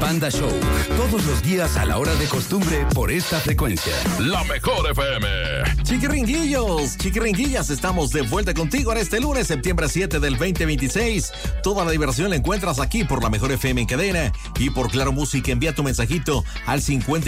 Panda Show, todos los días a la hora de costumbre por esta frecuencia. La Mejor FM. Chiquiringuillas, estamos de vuelta contigo en este lunes, septiembre 7 del 2026. Toda la diversión la encuentras aquí por La Mejor FM en cadena y por Claro Música. Envía tu mensajito al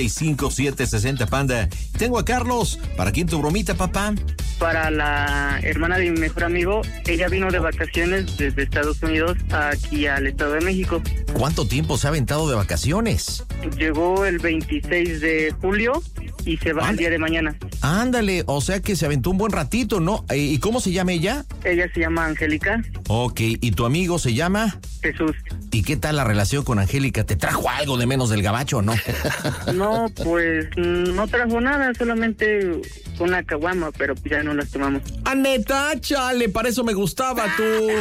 55760 Panda. Tengo a Carlos. ¿Para quién tu bromita, papá? Para la hermana de mi mejor amigo. Ella vino de vacaciones desde Estados Unidos aquí al Estado de México. ¿Cuánto tiempo se ha aventado de vacaciones? Llegó el 26 de julio y se va el día de mañana. Ándale, o sea que se aventó un buen ratito, ¿no? ¿Y cómo se llama ella? Ella se llama Angélica. Ok, ¿y tu amigo se llama? Jesús. ¿Y qué tal la relación con Angélica? ¿Te trajo algo de menos del gabacho o no? No, pues no trajo nada, solamente una caguama, pero pues ya no las tomamos. ¡Ah, neta! ¡Chale! Para eso me gustaba tú.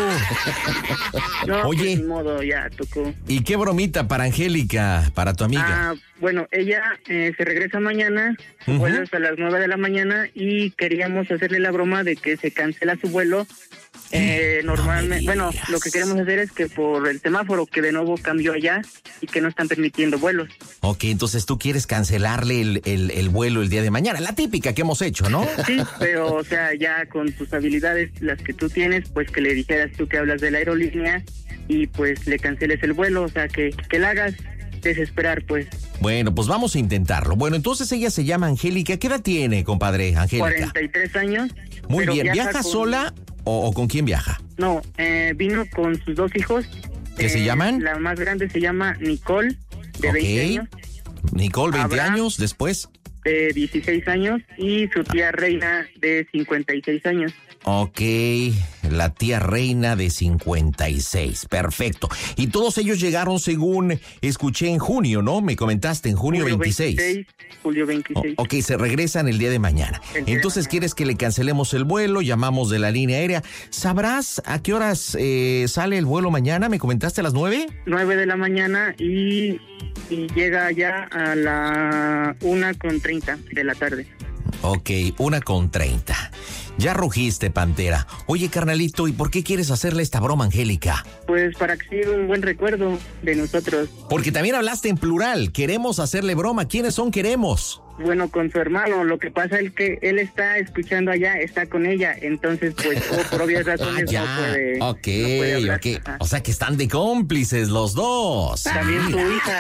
No, oye, pues, ni modo, ya tocó. ¿Y qué bromita para Angélica, para tu amiga? Bueno, ella se regresa mañana, su vuelo es a las 9 de la mañana y queríamos hacerle la broma de que se cancela su vuelo. Normalmente, bueno, lo que queremos hacer es que por el semáforo que de nuevo cambió allá y que no están permitiendo vuelos. Ok, entonces tú quieres cancelarle el vuelo el día de mañana, la típica que hemos hecho, ¿no? Sí, pero o sea, ya con tus habilidades, las que tú tienes, pues que le dijeras tú que hablas de la aerolínea y pues le canceles el vuelo, o sea, que la hagas desesperar, pues. Bueno, pues vamos a intentarlo. Bueno, entonces ella se llama Angélica. ¿Qué edad tiene, compadre, Angélica? 43 años. Muy bien, ¿viaja sola o con quién viaja? No, vino con sus dos hijos. ¿Qué se llaman? La más grande se llama Nicole, de 20 años. Nicole, 20 Abraham, años, después. De 16 años, y su tía Reina, de 56 años. Ok, la tía Reina de 56, perfecto. Y todos ellos llegaron, según escuché, en junio, ¿no? Me comentaste, en junio 26. Julio 26. Ok, se regresan el día de mañana. Entonces, ¿quieres que le cancelemos el vuelo? Llamamos de la línea aérea. ¿Sabrás a qué horas sale el vuelo mañana? ¿Me comentaste a las 9? 9 de la mañana y llega ya a la 1:30 de la tarde. Ok, 1:30. Ya rugiste, Pantera. Oye, carnalito, ¿y por qué quieres hacerle esta broma, Angélica? Pues para que sea un buen recuerdo de nosotros. Porque también hablaste en plural. Queremos hacerle broma. ¿Quiénes son queremos? Bueno, con su hermano. Lo que pasa es que él está escuchando allá, está con ella. Entonces, pues, por obvias razones no puede. Ok, no puede hablar. ok. O sea que están de cómplices los dos. También su hija.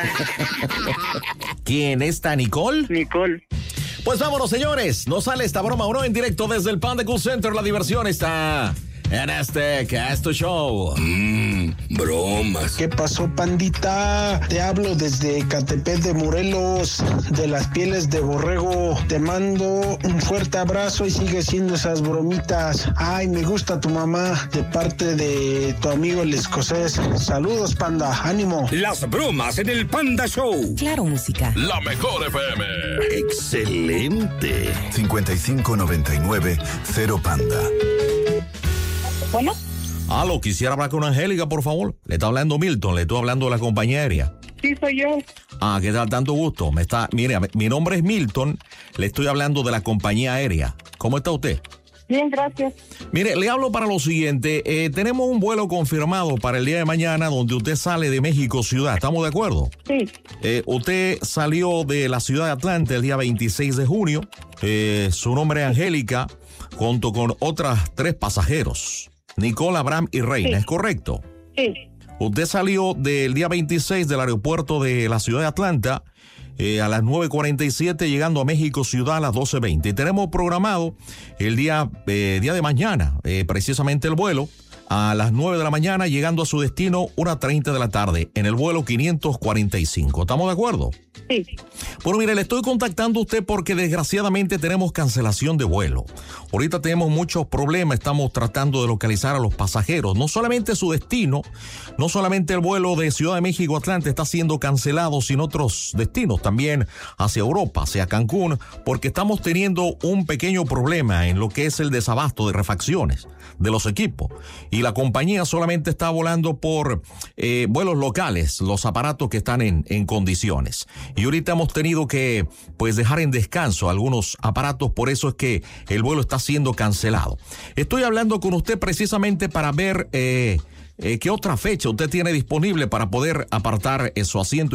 ¿Quién está, Nicole? Nicole. Pues vámonos, señores. Nos sale esta broma, ¿no? En directo desde el Panda Cool Center. La diversión está en este Casto Show. Bromas. ¿Qué pasó, pandita? Te hablo desde Ecatepec de Morelos, de las pieles de borrego. Te mando un fuerte abrazo y sigue haciendo esas bromitas. Ay, me gusta tu mamá, de parte de tu amigo el escocés. Saludos, panda. Ánimo. Las bromas en el Panda Show. Claro Música. La Mejor FM. Excelente. 5599 0 Panda. Bueno. Aló, quisiera hablar con Angélica, por favor. Le está hablando Milton, le estoy hablando de la compañía aérea. Sí, soy yo. ¿Qué tal? Tanto gusto. Mire, mi nombre es Milton, le estoy hablando de la compañía aérea. ¿Cómo está usted? Bien, gracias. Mire, le hablo para lo siguiente. Tenemos un vuelo confirmado para el día de mañana donde usted sale de México Ciudad. ¿Estamos de acuerdo? Sí. Usted salió de la ciudad de Atlanta el día 26 de junio. Su nombre es Angélica, junto con otras 3 pasajeros. Nicole, Abraham y Reina, sí. ¿Es correcto? Sí. Usted salió del día 26 del aeropuerto de la ciudad de Atlanta a las 9:47, llegando a México Ciudad a las 12:20. Tenemos programado el día de mañana, precisamente el vuelo, a las 9 de la mañana, llegando a su destino 1:30 de la tarde, en el vuelo 545. ¿Estamos de acuerdo? Sí. Bueno, mire, le estoy contactando a usted porque desgraciadamente tenemos cancelación de vuelo. Ahorita tenemos muchos problemas, estamos tratando de localizar a los pasajeros. No solamente su destino, no solamente el vuelo de Ciudad de México a Atlanta está siendo cancelado, sino otros destinos también hacia Europa, hacia Cancún, porque estamos teniendo un pequeño problema en lo que es el desabasto de refacciones de los equipos. Y la compañía solamente está volando por vuelos locales, los aparatos que están en condiciones. Y ahorita hemos tenido que dejar en descanso algunos aparatos, por eso es que el vuelo está siendo cancelado. Estoy hablando con usted precisamente para ver qué otra fecha usted tiene disponible para poder apartar su asiento